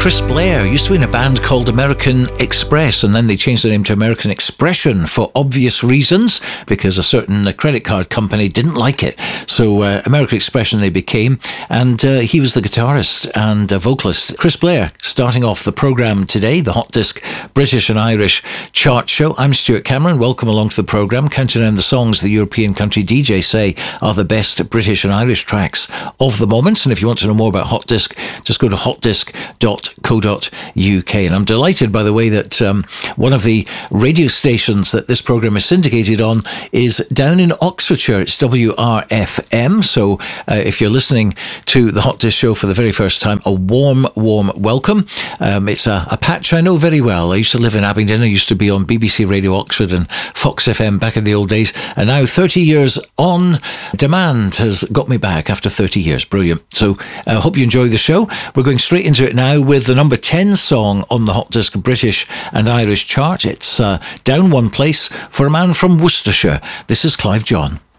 Chris Blair used to be in a band called American Express, and then they changed the name to American Expression for obvious reasons, because a certain credit card company didn't like it. So American Expression they became, and he was the guitarist and vocalist. Chris Blair starting off the programme today, the Hot Disc British and Irish Chart Show. I'm Stuart Cameron. Welcome along to the programme, counting down the songs the European country DJs say are the best British and Irish tracks of the moment. And if you want to know more about Hot Disc, just go to hotdisc.co.uk. And I'm delighted, by the way, that one of the radio stations that this programme is syndicated on is down in Oxfordshire. It's WRFM. So if you're listening to the Hot Disc Show for the very first time, a warm welcome. It's a patch I know very well. I used to live in Abingdon. I used to be on BBC Radio Oxford and Fox FM back in the old days. And now 30 years on demand has got me back after 30 years. Brilliant. So I hope you enjoy the show. We're going straight into it now with the number 10 song on the Hot Disc British and Irish chart. It's down one place for a man from Worcestershire. This is Clive John.